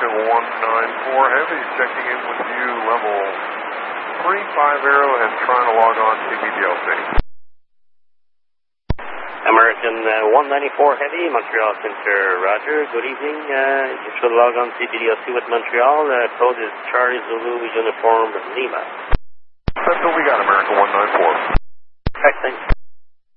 American 194 Heavy checking in with you, level 350 and trying to log on CBDLC. American 194 Heavy, Montreal Center, roger. Good evening. You should log on CBDLC with Montreal. Code is Charlie Zulu Uniform Lima. That's what we got, American 194. Excellent.